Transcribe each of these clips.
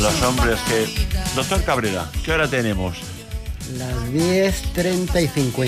Los hombres que... Doctor Cabrera, ¿qué hora tenemos? Las 10:30 y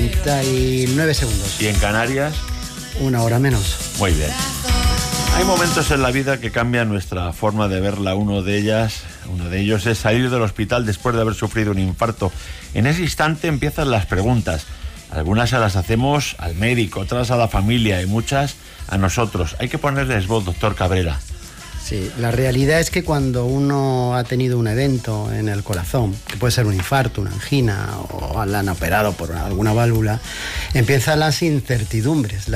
59 segundos. ¿Y en Canarias? Una hora menos. Muy bien. Hay momentos en la vida que cambian nuestra forma de verla. Uno de ellos es salir del hospital después de haber sufrido un infarto. En ese instante empiezan las preguntas. Algunas se las hacemos al médico, otras a la familia y muchas a nosotros. Hay que ponerles voz, doctor Cabrera. Sí, la realidad es que cuando uno ha tenido un evento en el corazón, que puede ser un infarto, una angina, o la han operado por alguna válvula, empiezan las incertidumbres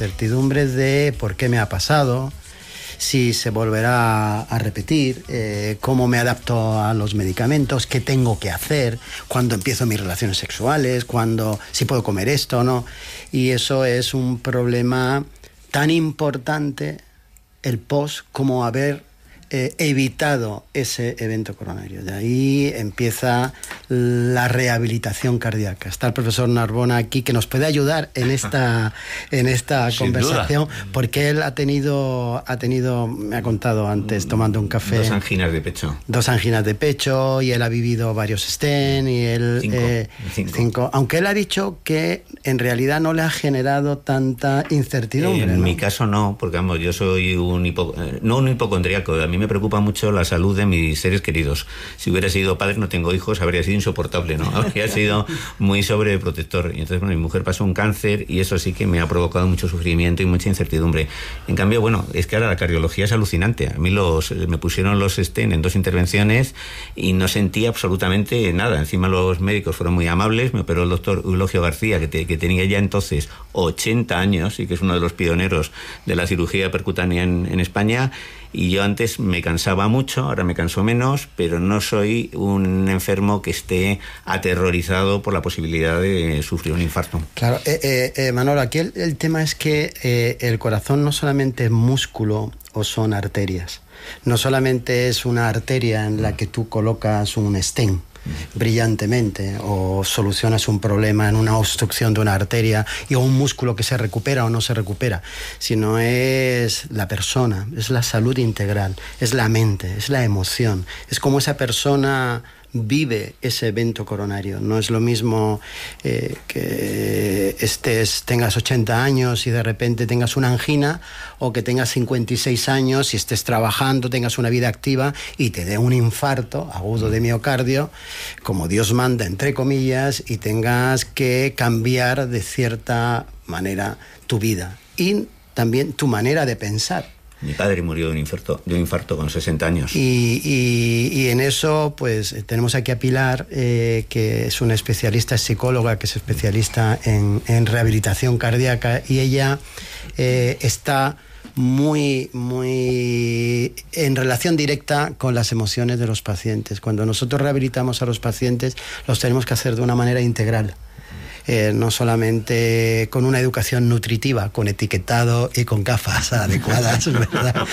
de por qué me ha pasado, si se volverá a repetir, cómo me adapto a los medicamentos, qué tengo que hacer, cuándo empiezo mis relaciones sexuales, si puedo comer esto o no. Y eso es un problema tan importante, el post, como haber evitado ese evento coronario. De ahí empieza la rehabilitación cardíaca. Está el profesor Narbona aquí, que nos puede ayudar en esta conversación, porque él ha tenido, me ha contado antes, tomando un café, 2 anginas de pecho. 2 anginas de pecho, y él ha vivido varios stents, y él... 5. Aunque él ha dicho que en realidad no le ha generado tanta incertidumbre. En mi caso no, porque vamos, yo soy un hipocondríaco. A mí me preocupa mucho la salud de mis seres queridos. Si hubiera sido padre, no tengo hijos, habría sido insoportable, ¿no? Habría sido muy sobreprotector. Y entonces, bueno, mi mujer pasó un cáncer y eso sí que me ha provocado mucho sufrimiento y mucha incertidumbre. En cambio, bueno, es que ahora la cardiología es alucinante. A mí me pusieron los stent en 2 intervenciones y no sentía absolutamente nada. Encima los médicos fueron muy amables. Me operó el doctor Eulogio García, que tenía ya entonces 80 años y que es uno de los pioneros de la cirugía percutánea en España. Y yo antes me cansaba mucho, ahora me canso menos, pero no soy un enfermo que esté aterrorizado por la posibilidad de sufrir un infarto. Claro, Manolo, aquí el tema es que el corazón no solamente es músculo o son arterias, no solamente es una arteria en la que tú colocas un stent brillantemente, o solucionas un problema en una obstrucción de una arteria o un músculo que se recupera o no se recupera, sino es la persona, es la salud integral, es la mente, es la emoción, es como esa persona vive ese evento coronario. No es lo mismo que tengas 80 años y de repente tengas una angina, o que tengas 56 años y estés trabajando, tengas una vida activa y te dé un infarto agudo de miocardio, como Dios manda, entre comillas, y tengas que cambiar de cierta manera tu vida y también tu manera de pensar. Mi padre murió de un infarto con 60 años. Y en eso, pues, tenemos aquí a Pilar, que es una especialista, es psicóloga, que es especialista en rehabilitación cardíaca, y ella está muy en relación directa con las emociones de los pacientes. Cuando nosotros rehabilitamos a los pacientes, los tenemos que hacer de una manera integral. No solamente con una educación nutritiva, con etiquetado y con gafas adecuadas, ¿verdad?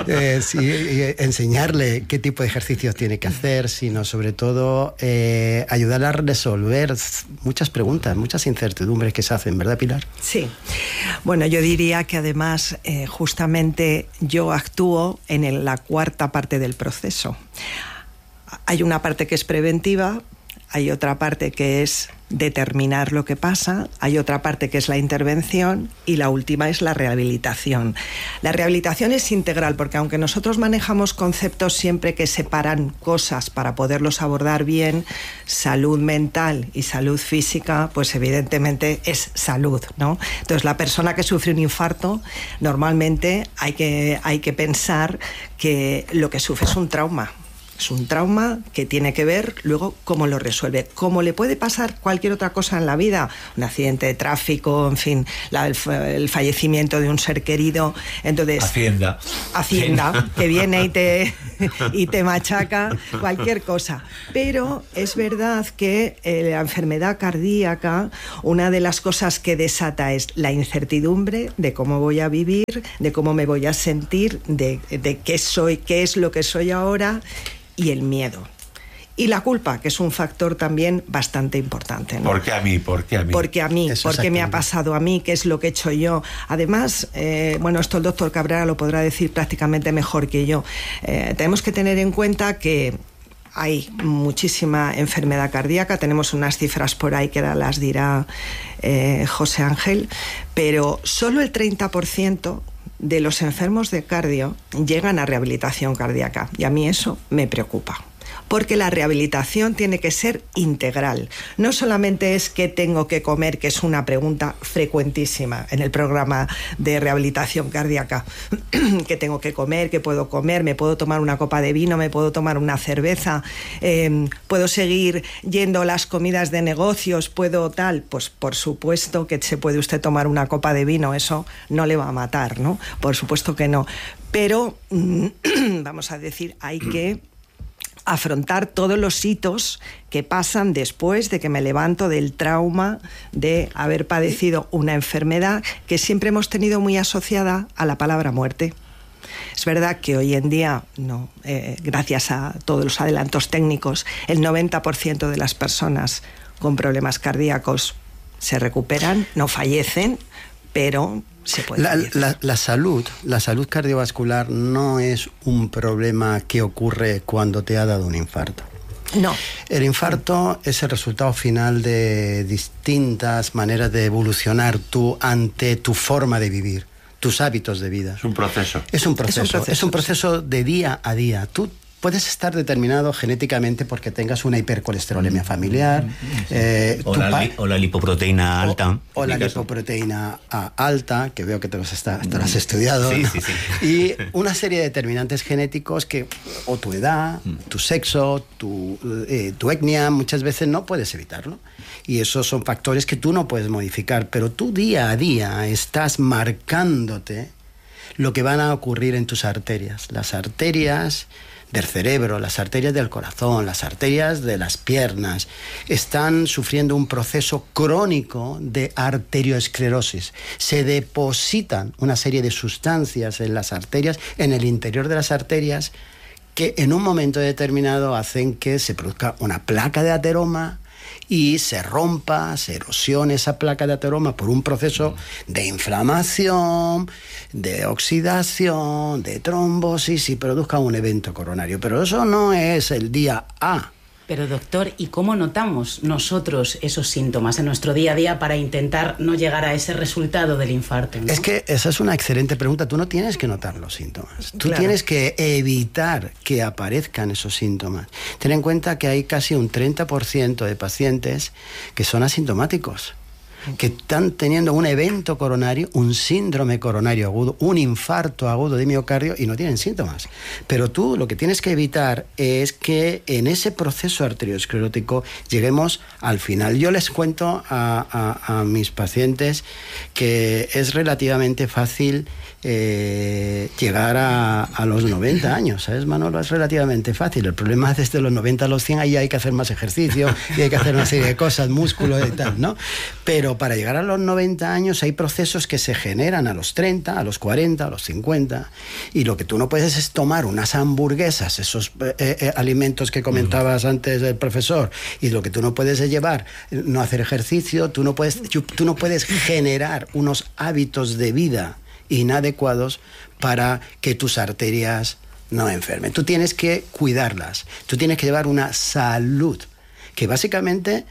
Enseñarle qué tipo de ejercicios tiene que hacer, sino sobre todo ayudarle a resolver muchas preguntas, muchas incertidumbres que se hacen, ¿verdad, Pilar? Sí. Bueno, yo diría que además justamente yo actúo en la 4ª parte del proceso. Hay una parte que es preventiva, hay otra parte que es determinar lo que pasa, hay otra parte que es la intervención, y la última es la rehabilitación. La rehabilitación es integral, porque aunque nosotros manejamos conceptos siempre que separan cosas para poderlos abordar bien, salud mental y salud física, pues evidentemente es salud, ¿no? Entonces, la persona que sufre un infarto, normalmente hay que pensar que lo que sufre es un trauma. Es un trauma que tiene que ver luego cómo lo resuelve. Como le puede pasar cualquier otra cosa en la vida, un accidente de tráfico, en fin, el fallecimiento de un ser querido. Entonces, Hacienda, que viene y te machaca, cualquier cosa. Pero es verdad que la enfermedad cardíaca, una de las cosas que desata es la incertidumbre de cómo voy a vivir, de cómo me voy a sentir, de qué soy, qué es lo que soy ahora, y el miedo. Y la culpa, que es un factor también bastante importante, ¿no? ¿Por qué a mí? Porque a mí, porque me ha pasado a mí, qué es lo que he hecho yo. Además, esto el doctor Cabrera lo podrá decir prácticamente mejor que yo. Tenemos que tener en cuenta que hay muchísima enfermedad cardíaca, tenemos unas cifras por ahí que las dirá José Ángel, pero solo el 30% de los enfermos de cardio llegan a rehabilitación cardíaca, y a mí eso me preocupa. Porque la rehabilitación tiene que ser integral. No solamente es qué tengo que comer, que es una pregunta frecuentísima en el programa de rehabilitación cardíaca. ¿Qué tengo que comer? ¿Qué puedo comer? ¿Me puedo tomar una copa de vino? ¿Me puedo tomar una cerveza? ¿Puedo seguir yendo a las comidas de negocios? ¿Puedo tal? Pues por supuesto que se puede usted tomar una copa de vino, eso no le va a matar, ¿no? Por supuesto que no. Pero, vamos a decir, hay que afrontar todos los hitos que pasan después de que me levanto del trauma de haber padecido una enfermedad que siempre hemos tenido muy asociada a la palabra muerte. Es verdad que hoy en día, no, gracias a todos los adelantos técnicos, el 90% de las personas con problemas cardíacos se recuperan, no fallecen, pero se puede la salud cardiovascular no es un problema que ocurre cuando te ha dado un infarto. No. El infarto es el resultado final de distintas maneras de evolucionar tú ante tu forma de vivir, tus hábitos de vida. Es un proceso. Es un proceso de día a día. Tú puedes estar determinado genéticamente porque tengas una hipercolesterolemia familiar. O la lipoproteína alta. O la lipoproteína alta, que veo que te lo has estudiado. Sí, ¿no? sí, sí. Y una serie de determinantes genéticos que, o tu edad, tu sexo, tu etnia, muchas veces no puedes evitarlo. Y esos son factores que tú no puedes modificar, pero tú día a día estás marcándote lo que van a ocurrir en tus arterias. Las arterias del cerebro, las arterias del corazón, las arterias de las piernas, están sufriendo un proceso crónico de arterioesclerosis. Se depositan una serie de sustancias en las arterias, en el interior de las arterias, que en un momento determinado hacen que se produzca una placa de ateroma y se rompa, se erosione esa placa de ateroma por un proceso de inflamación, de oxidación, de trombosis y produzca un evento coronario. Pero eso no es el día A. Pero doctor, ¿y cómo notamos nosotros esos síntomas en nuestro día a día para intentar no llegar a ese resultado del infarto, ¿no? Es que esa es una excelente pregunta. Tú no tienes que notar los síntomas. Tú tienes que evitar que aparezcan esos síntomas. Ten en cuenta que hay casi un 30% de pacientes que son asintomáticos, que están teniendo un evento coronario, un síndrome coronario agudo, un infarto agudo de miocardio y no tienen síntomas. Pero tú lo que tienes que evitar es que en ese proceso arteriosclerótico lleguemos al final. Yo les cuento a mis pacientes que es relativamente fácil llegar a los 90 años, ¿sabes, Manolo? Es relativamente fácil. El problema es desde los 90 a los 100, ahí hay que hacer más ejercicio y hay que hacer una serie de cosas, músculo y tal, ¿no? Pero para llegar a los 90 años hay procesos que se generan a los 30, a los 40, a los 50, y lo que tú no puedes es tomar unas hamburguesas, esos alimentos que comentabas antes del profesor, y lo que tú no puedes es llevar, no hacer ejercicio, tú no puedes generar unos hábitos de vida inadecuados para que tus arterias no enfermen. Tú tienes que cuidarlas, tú tienes que llevar una salud que básicamente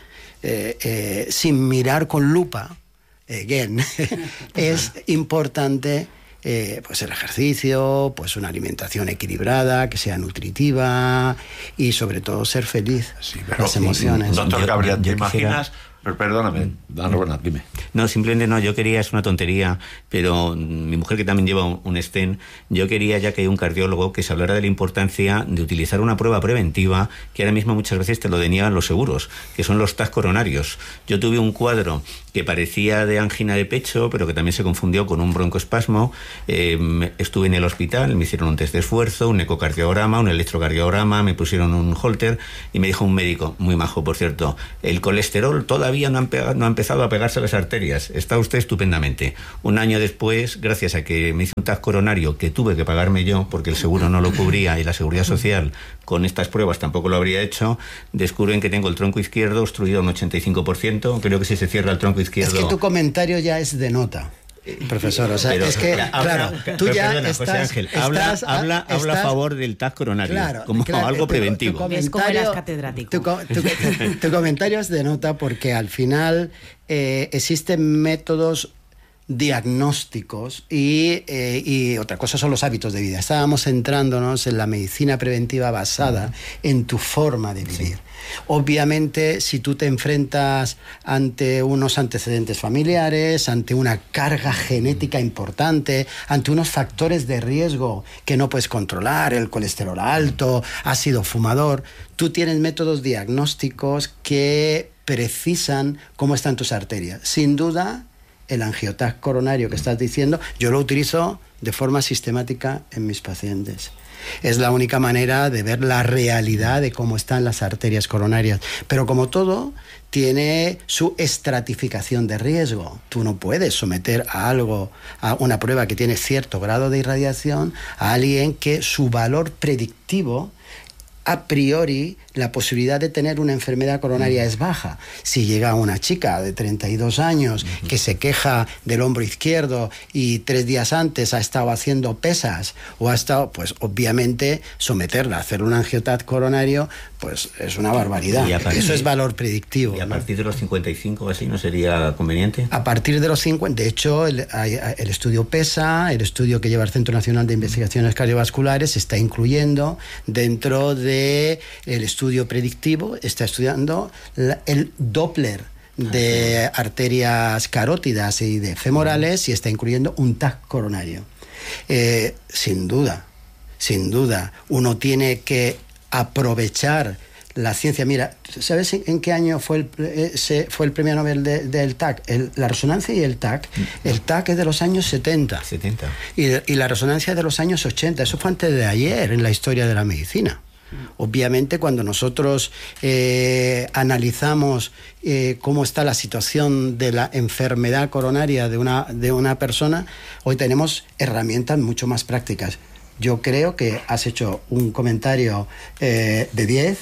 sin mirar con lupa, es importante pues el ejercicio, pues una alimentación equilibrada, que sea nutritiva y sobre todo ser feliz. Sí, pero las emociones. Doctor Gabriel, ¿te imaginas? Quisiera... Pero perdóname, dime. No, simplemente no, yo quería, es una tontería, pero mi mujer que también lleva un stent, yo quería, ya que hay un cardiólogo, que se hablara de la importancia de utilizar una prueba preventiva que ahora mismo muchas veces te lo deniegan los seguros, que son los TAC coronarios. Yo tuve un cuadro que parecía de angina de pecho, pero que también se confundió con un broncoespasmo. Estuve en el hospital, me hicieron un test de esfuerzo, un ecocardiograma, un electrocardiograma, me pusieron un holter y me dijo un médico, muy majo por cierto, el colesterol todavía no ha empezado a pegarse a las arterias, está usted estupendamente. Un año después, gracias a que me hice un TAC coronario que tuve que pagarme yo, porque el seguro no lo cubría y la Seguridad Social con estas pruebas tampoco lo habría hecho, descubren que tengo el tronco izquierdo obstruido un 85%, creo que si se cierra el tronco izquierdo... Es que tu comentario ya es de nota. Profesor, o sea, Pero, es que, claro, tú ya perdona, estás... José Ángel, habla a favor del TAC coronario, claro, como algo preventivo. Es como eras catedrático. Tu comentario es de nota porque al final existen métodos diagnósticos y otra cosa son los hábitos de vida. Estábamos centrándonos en la medicina preventiva basada en tu forma de vivir. Obviamente, si tú te enfrentas ante unos antecedentes familiares, ante una carga genética importante, ante unos factores de riesgo que no puedes controlar, el colesterol alto, has sido fumador, tú tienes métodos diagnósticos que precisan cómo están tus arterias. Sin duda, el angioTAC coronario que estás diciendo, yo lo utilizo de forma sistemática en mis pacientes. Es la única manera de ver la realidad de cómo están las arterias coronarias. Pero como todo, tiene su estratificación de riesgo. Tú no puedes someter a una prueba que tiene cierto grado de irradiación, a alguien que su valor predictivo, a priori, la posibilidad de tener una enfermedad coronaria es baja. Si llega una chica de 32 años que se queja del hombro izquierdo y 3 días antes ha estado haciendo pesas o ha estado, pues obviamente someterla a hacer un angioTAC coronario, pues es una barbaridad. Eso es valor predictivo. ¿Y a partir de los 55 así no sería conveniente? A partir de los 50, de hecho, el estudio PESA, el estudio que lleva el Centro Nacional de Investigaciones Cardiovasculares, se está incluyendo dentro de el estudio predictivo, está estudiando el Doppler de arterias carótidas y de femorales y está incluyendo un TAC coronario. Sin duda, uno tiene que aprovechar la ciencia. Mira, ¿sabes en qué año fue el premio Nobel del TAC? La resonancia y el TAC. El TAC es de los años 70. Y la resonancia es de los años 80. Eso fue antes de ayer en la historia de la medicina. Obviamente, cuando nosotros analizamos cómo está la situación de la enfermedad coronaria de una persona, hoy tenemos herramientas mucho más prácticas. Yo creo que has hecho un comentario de 10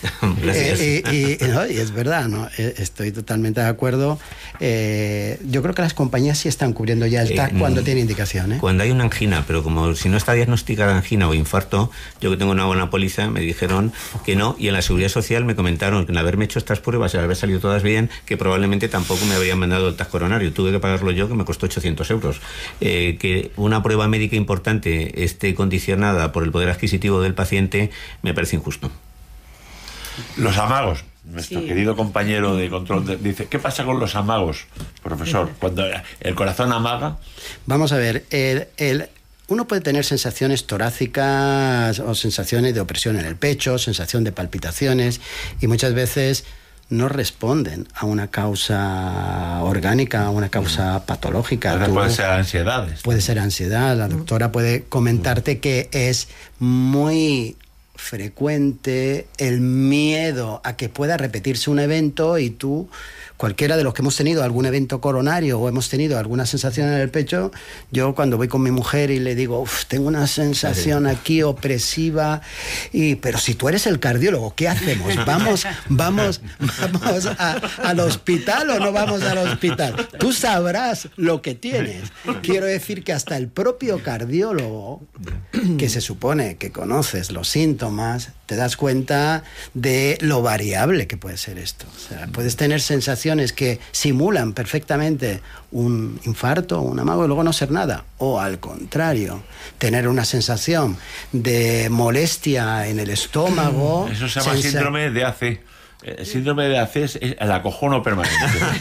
y es verdad, ¿no? Estoy totalmente de acuerdo. Yo creo que las compañías sí están cubriendo ya el TAC cuando tiene indicación. Cuando hay una angina, pero como si no está diagnosticada angina o infarto, yo que tengo una buena póliza, me dijeron que no, y en la Seguridad Social me comentaron que en haberme hecho estas pruebas y haber salido todas bien, que probablemente tampoco me habrían mandado el TAC coronario. Tuve que pagarlo yo, que me costó 800 euros. Que una prueba médica importante esté condicionada por el poder adquisitivo del paciente me parece injusto. Los amagos. Nuestro querido compañero de control dice, ¿qué pasa con los amagos, profesor? Cuando el corazón amaga. Vamos a ver, uno puede tener sensaciones torácicas o sensaciones de opresión en el pecho, sensación de palpitaciones, y muchas veces no responden a una causa orgánica, a una causa patológica. Puede ser ansiedades. Puede ser ansiedad. La doctora puede comentarte que es muy frecuente el miedo a que pueda repetirse un evento y tú, cualquiera de los que hemos tenido algún evento coronario o hemos tenido alguna sensación en el pecho, yo cuando voy con mi mujer y le digo, tengo una sensación aquí opresiva, pero si tú eres el cardiólogo, ¿qué hacemos? ¿Vamos al hospital o no vamos al hospital? Tú sabrás lo que tienes. Quiero decir que hasta el propio cardiólogo, que se supone que conoces los síntomas, te das cuenta de lo variable que puede ser esto. O sea, puedes tener sensaciones que simulan perfectamente un infarto o un amago y luego no ser nada. O al contrario, tener una sensación de molestia en el estómago. Eso se llama síndrome de AC. El síndrome de AC es el acojono permanente.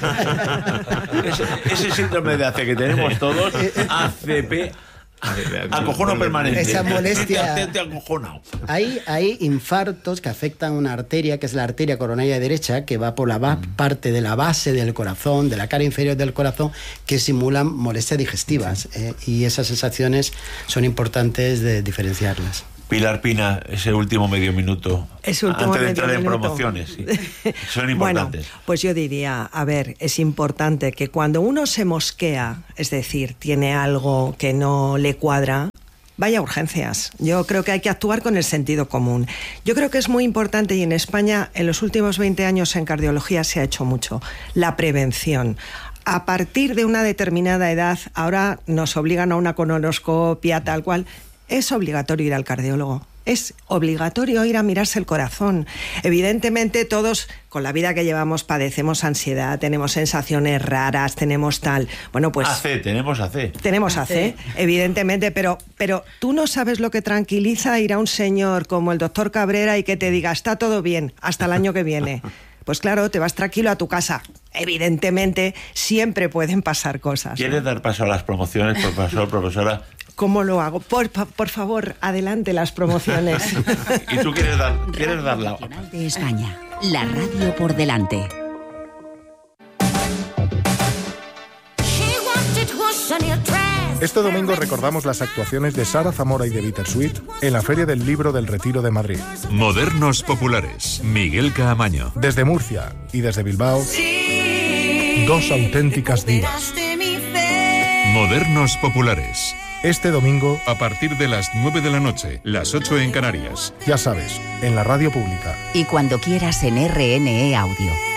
ese síndrome de AC que tenemos todos, ACP, acojono permanente. Esa molestia. Acojonado. Hay infartos que afectan una arteria, que es la arteria coronaria derecha, que va por la parte de la base del corazón, de la cara inferior del corazón, que simulan molestias digestivas. Y esas sensaciones son importantes de diferenciarlas. Pilar Pina, ese último medio minuto, antes de entrar en promociones, son importantes. Bueno, pues yo diría, a ver, es importante que cuando uno se mosquea, es decir, tiene algo que no le cuadra, vaya a urgencias. Yo creo que hay que actuar con el sentido común. Yo creo que es muy importante, y en España en los últimos 20 años en cardiología se ha hecho mucho, la prevención. a partir de una determinada edad, ahora nos obligan a una colonoscopia tal cual, es obligatorio ir al cardiólogo. Es obligatorio ir a mirarse el corazón. Evidentemente todos, con la vida que llevamos, padecemos ansiedad, tenemos sensaciones raras, tenemos tal... Bueno, pues... Tenemos AC. Tenemos AC, evidentemente, pero tú no sabes lo que tranquiliza ir a un señor como el doctor Cabrera y que te diga, está todo bien, hasta el año que viene. Pues claro, te vas tranquilo a tu casa. Evidentemente, siempre pueden pasar cosas. ¿Quieres dar paso a las promociones, profesora? ¿Cómo lo hago? Por favor, adelante las promociones. ¿Y tú quieres darla? Nacional de España, la radio por delante. Este domingo recordamos las actuaciones de Sara Zamora y de Bittersweet en la Feria del Libro del Retiro de Madrid. Modernos Populares, Miguel Caamaño. Desde Murcia y desde Bilbao, dos auténticas divas. Modernos Populares. Este domingo, A partir de las 9 de la noche, las 8 en Canarias. ya sabes, en la radio pública. Y cuando quieras en RNE Audio.